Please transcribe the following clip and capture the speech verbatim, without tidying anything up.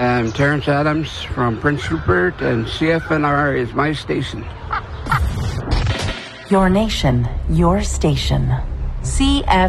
I'm Terrence Adams from Prince Rupert, and C F N R is my station. Your nation, your station. C F